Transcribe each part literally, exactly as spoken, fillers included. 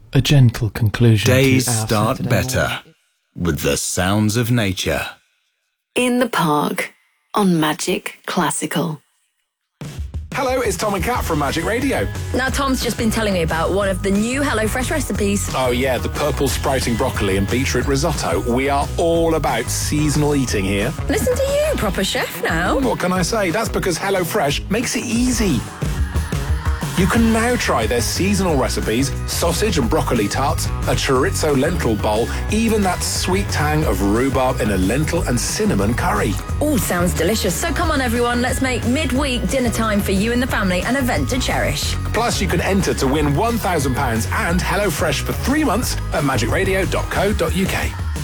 A gentle conclusion. Days to our start Saturday better morning. with the sounds of nature. In the Park on Magic Classical. Hello, it's Tom and Kat from Magic Radio. Now, Tom's just been telling me about one of the new HelloFresh recipes. Oh yeah, the purple sprouting broccoli and beetroot risotto. We are all about seasonal eating here. Listen to you, proper chef now. What can I say? That's because HelloFresh makes it easy. You can now try their seasonal recipes, sausage and broccoli tarts, a chorizo lentil bowl, even that sweet tang of rhubarb in a lentil and cinnamon curry. All sounds delicious. So come on, everyone, let's make midweek dinner time for you and the family an event to cherish. Plus, you can enter to win one thousand pounds and HelloFresh for three months at magic radio dot co dot uk.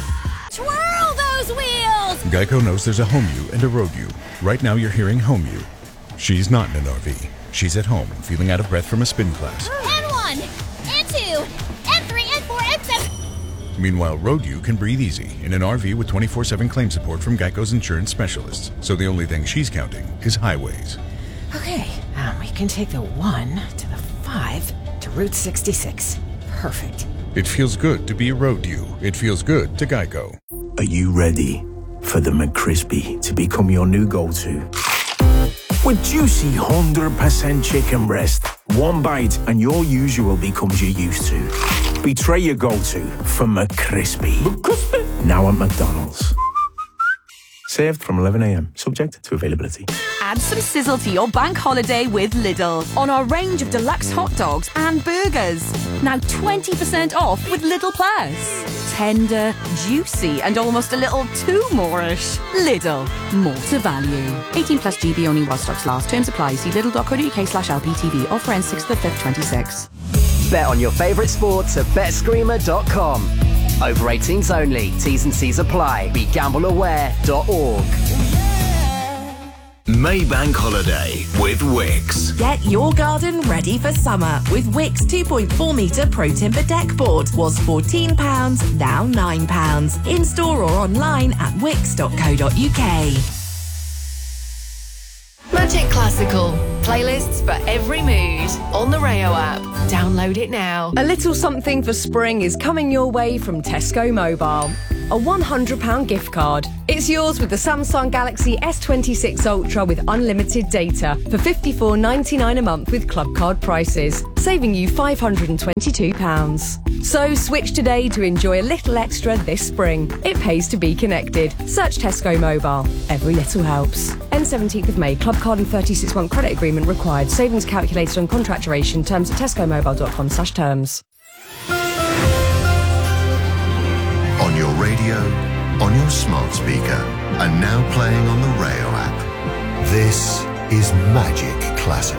Twirl those wheels! Geico knows there's a home you and a road you. Right now you're hearing home you. She's not in an R V. She's at home, feeling out of breath from a spin class. And one, and two, and three, and four, and seven. Meanwhile, road you can breathe easy in an R V with twenty-four seven claim support from Geico's insurance specialists. So the only thing she's counting is highways. Okay, um, we can take the one to the five to Route sixty-six. Perfect. It feels good to be a road you. It feels good to Geico. Are you ready for the McCrispy to become your new go-to? With juicy one hundred percent chicken breast, one bite and your usual becomes your used to. Betray your go-to for McCrispy. McCrispy. Now at McDonald's. Served from eleven a.m, subject to availability. Add some sizzle to your bank holiday with Lidl on our range of deluxe hot dogs and burgers. Now twenty percent off with Lidl Plus. Tender, juicy and almost a little too more-ish. Lidl, more to value. eighteen plus G B only while stocks last. Terms apply. See lidl dot co dot uk slash L P T V. Offer ends sixth of the fifth, twenty-six. Bet on your favourite sports at bet screamer dot com. Over eighteens only. T's and C's apply. Be gamble aware dot org. Maybank Holiday with Wix. Get your garden ready for summer with Wix two point four metre Pro Timber Deck Board. Was fourteen pounds, now nine pounds. In store or online at wix dot co dot uk. Magic Classical. Playlists for every mood on the Rayo app. Download it now. A little something for spring is coming your way from Tesco Mobile. A one hundred pounds gift card. It's yours with the Samsung Galaxy S twenty-six Ultra with unlimited data for fifty-four ninety-nine a month with club card prices, saving you five hundred twenty-two pounds. So switch today to enjoy a little extra this spring. It pays to be connected. Search Tesco Mobile. Every little helps. End seventeenth of May. Club card and thirty-six month credit agreement required. Savings calculated on contract duration. Terms at tesco mobile dot com slash terms. On your radio, on your smart speaker, and now playing on the Rayo app. This is Magic Classical.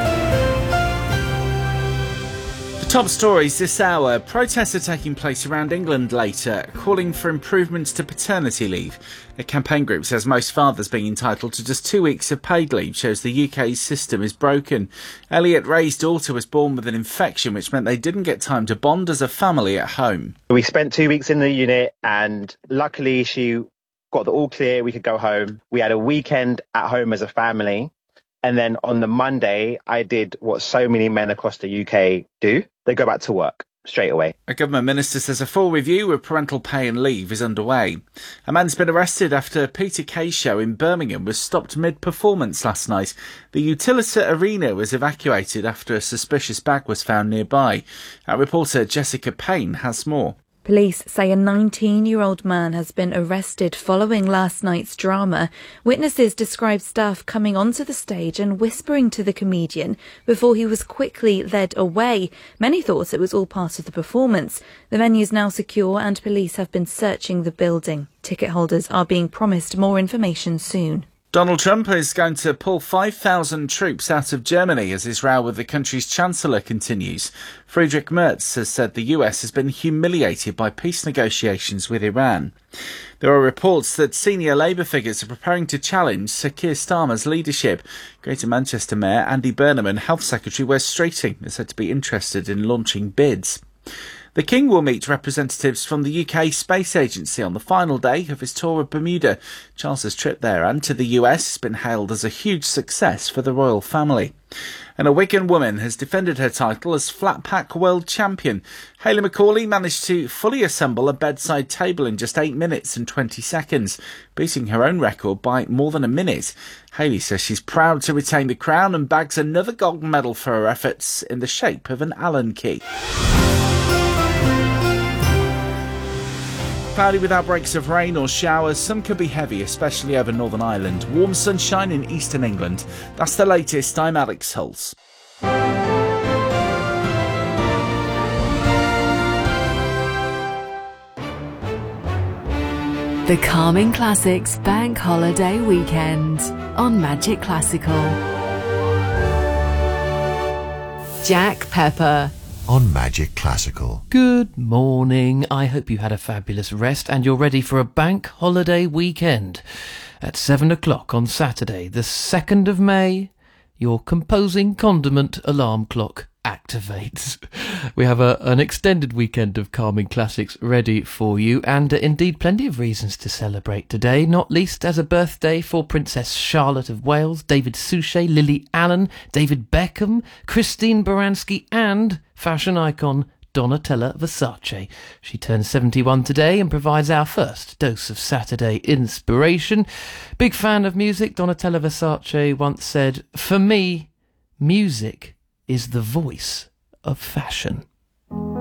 Top stories this hour. Protests are taking place around England later, calling for improvements to paternity leave. A campaign group says most fathers being entitled to just two weeks of paid leave shows the U K's system is broken. Elliot Ray's daughter was born with an infection, which meant they didn't get time to bond as a family at home. We spent two weeks in the unit and luckily she got the all clear. We could go home. We had a weekend at home as a family. And then on the Monday, I did what so many men across the U K do. They go back to work straight away. A government minister says a full review of parental pay and leave is underway. A man's been arrested after a Peter Kay show in Birmingham was stopped mid-performance last night. The Utilita Arena was evacuated after a suspicious bag was found nearby. Our reporter Jessica Payne has more. Police say a nineteen-year-old man has been arrested following last night's drama. Witnesses describe staff coming onto the stage and whispering to the comedian before he was quickly led away. Many thought it was all part of the performance. The venue's now secure and police have been searching the building. Ticket holders are being promised more information soon. Donald Trump is going to pull five thousand troops out of Germany as his row with the country's chancellor continues. Friedrich Merz has said the U S has been humiliated by peace negotiations with Iran. There are reports that senior Labour figures are preparing to challenge Sir Keir Starmer's leadership. Greater Manchester Mayor Andy Burnham and Health Secretary Wes Streeting are said to be interested in launching bids. The King will meet representatives from the U K Space Agency on the final day of his tour of Bermuda. Charles's trip there and to the U S has been hailed as a huge success for the royal family. And a Wigan woman has defended her title as flat pack world champion. Hayley McCauley managed to fully assemble a bedside table in just eight minutes and twenty seconds, beating her own record by more than a minute. Hayley says she's proud to retain the crown and bags another gold medal for her efforts in the shape of an Allen key. Cloudy with outbreaks of rain or showers. Some could be heavy, especially over Northern Ireland. Warm sunshine in eastern England. That's the latest. I'm Alex Hulse. The Calming Classics Bank Holiday Weekend on Magic Classical. Jack Pepper on Magic Classical. Good morning. I hope you had a fabulous rest and you're ready for a bank holiday weekend. At seven o'clock on Saturday, the second of May, your composing condiment alarm clock activates. We have a, an extended weekend of calming classics ready for you, and uh, indeed plenty of reasons to celebrate today, not least as a birthday for Princess Charlotte of Wales, David Suchet, Lily Allen, David Beckham, Christine Baranski, and fashion icon Donatella Versace. She turns seventy-one today and provides our first dose of Saturday inspiration. Big fan of music, Donatella Versace once said, "For me, music is the voice of fashion."